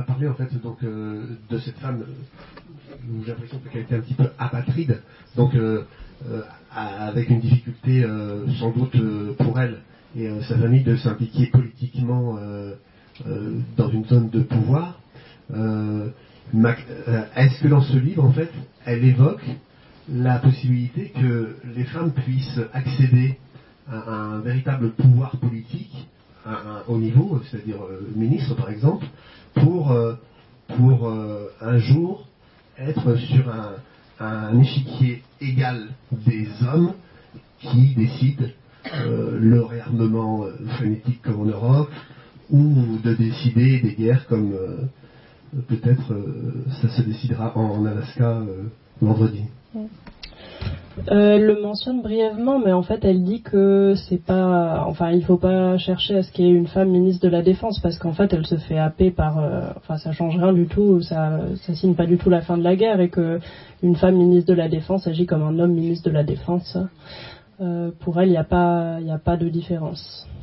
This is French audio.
a parlé en fait donc de cette femme. J'ai l'impression qu'elle était un petit peu apatride, donc avec une difficulté sans doute pour elle et sa famille de s'impliquer politiquement dans une zone de pouvoir. Est-ce que dans ce livre, en fait, elle évoque la possibilité que les femmes puissent accéder à un véritable pouvoir politique à un haut niveau, c'est-à-dire ministre par exemple, pour un jour être sur un échiquier égal des hommes qui décident le réarmement frénétique comme en Europe, ou de décider des guerres comme peut-être ça se décidera en Alaska vendredi. Elle le mentionne brièvement, mais en fait elle dit que c'est pas, enfin il faut pas chercher à ce qu'il y ait une femme ministre de la Défense, parce qu'en fait elle se fait happer par, enfin ça change rien du tout, ça signe pas du tout la fin de la guerre, et que une femme ministre de la Défense agit comme un homme ministre de la Défense. Pour elle il n'y a pas de différence.